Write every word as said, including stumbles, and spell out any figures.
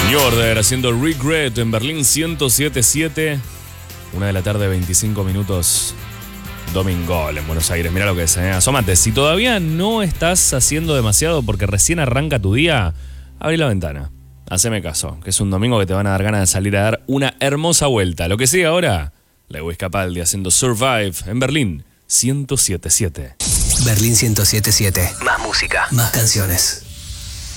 New Order haciendo Regret en Berlín ciento siete siete. Una de la tarde, veinticinco minutos. Domingo en Buenos Aires. Mira lo que es, ¿eh? Asómate. Si todavía no estás haciendo demasiado porque recién arranca tu día, abrí la ventana. Haceme caso, que es un domingo que te van a dar ganas de salir a dar una hermosa vuelta. Lo que sigue ahora, Lewis Capaldi haciendo Survive en Berlín ciento siete siete. Berlín ciento siete siete. Más música, más canciones.